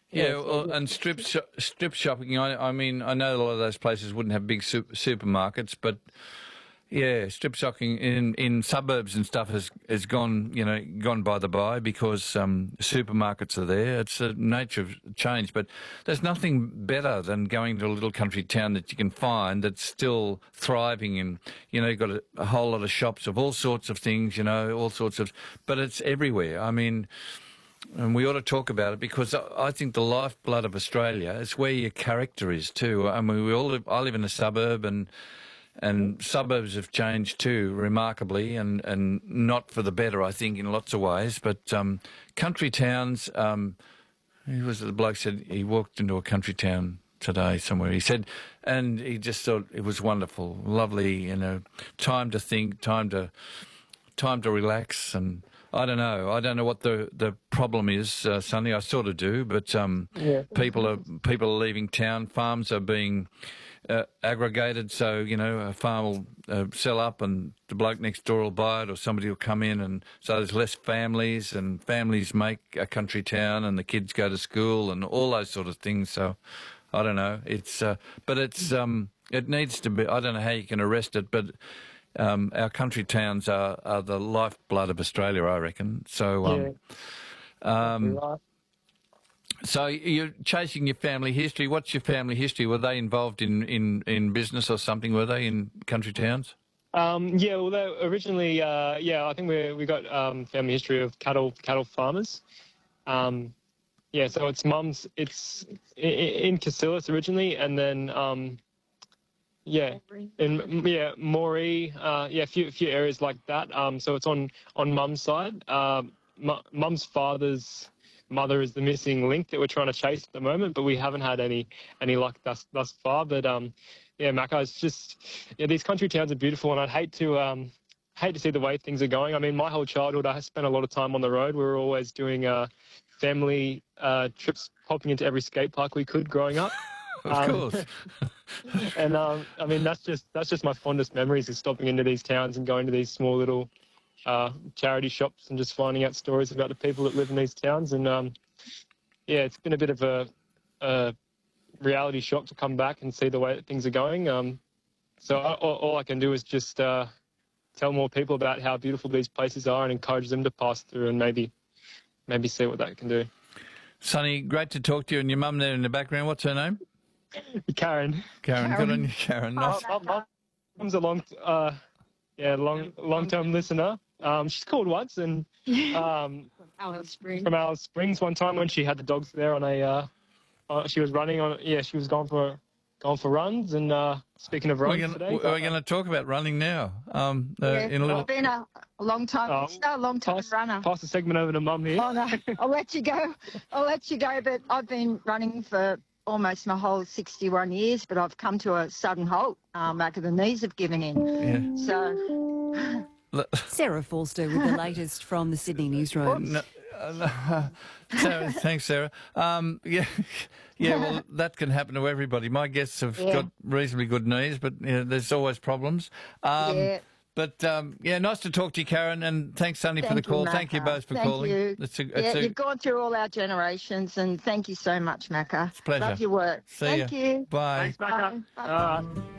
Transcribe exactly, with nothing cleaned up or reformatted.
Yeah, Yeah, well, so, and strip sho- strip shopping. I, I mean, I know a lot of those places wouldn't have big su- supermarkets, but yeah, strip shopping in, in suburbs and stuff has has gone you know gone by the by because um, supermarkets are there. It's the nature of change, but there's nothing better than going to a little country town that you can find that's still thriving, and you know you've got a, a whole lot of shops of all sorts of things, you know, all sorts of, but it's everywhere. I mean. And we ought to talk about it because I I think the lifeblood of Australia is where your character is too. I mean, we all live, I live in a suburb, and and suburbs have changed too remarkably, and, and not for the better, I think, in lots of ways. But um, country towns, um, he was the bloke said he walked into a country town today somewhere. He said, and he just thought it was wonderful, lovely, you know, time to think, time to time to relax, and I don't know. I don't know what the, the problem is, uh, Sonny. I sort of do, but um, yeah. people are people are leaving town. Farms are being uh, aggregated, so you know a farm will uh, sell up, and the bloke next door will buy it, or somebody will come in, and so there's less families, and families make a country town, and the kids go to school, and all those sort of things. So I don't know. It's uh, but it's um, it needs to be. I don't know how you can arrest it, but. Um, our country towns are, are the lifeblood of Australia, I reckon. So, um, yeah. um, Right. so you're chasing your family history. What's your family history? Were they involved in, in, in business or something? Were they in country towns? Um, yeah, well, they originally, uh, yeah, I think we we got um, family history of cattle cattle farmers. Um, yeah, so it's mum's. It's in, in Cassillis originally, and then. Um, Yeah, and yeah, Moree, uh, yeah, a few a few areas like that. Um, so it's on on mum's side. Um, mu- mum's father's mother is the missing link that we're trying to chase at the moment, but we haven't had any any luck thus thus far. But um, yeah, Macca, it's just yeah, these country towns are beautiful, and I'd hate to um hate to see the way things are going. I mean, my whole childhood, I spent a lot of time on the road. We were always doing uh family uh trips, popping into every skate park we could growing up. Of Um, course. and um, I mean, that's just that's just my fondest memories of stopping into these towns and going to these small little uh, charity shops and just finding out stories about the people that live in these towns. And um, yeah, it's been a bit of a, a reality shock to come back and see the way that things are going. Um, so I, all, all I can do is just uh, tell more people about how beautiful these places are and encourage them to pass through and maybe maybe see what that can do. Sonny, great to talk to you. And your mum there in the background, what's her name? Karen. Karen, good on you, Karen. Nice. Oh, my mum's a long, uh, yeah, long, long-term listener. Um, she's called once, and um, Alice Springs. from Alice Springs one time when she had the dogs there on a, uh, uh, she was running on. Yeah, she was going for, going for runs. And uh, speaking of runs We're today, going to talk about running now. Um, uh, Yeah, in a little. I've been a, a long time, Oh, still a long time pass, runner. pass the segment over to Mum here. Oh no, I'll let you go. I'll let you go. But I've been running for almost my whole sixty-one years, but I've come to a sudden halt. Um, back of the knees have given in. Yeah. So. Sarah Forster with the latest from the Sydney newsroom. No, uh, no. Sarah, thanks, Sarah. Um, yeah, yeah. Well, that can happen to everybody. My guests have Yeah. got reasonably good knees, but you know, there's always problems. Um, Yeah. But um, yeah, nice to talk to you, Karen, and thanks, Sonny, for Thank the call. you, Thank you Macca. both for Thank calling. You. It's a, it's yeah, a, you've gone through all our generations, and thank you so much, Macca. It's a pleasure. Love your work. See thank ya. you. Bye. Thanks, Macca. Bye. All right.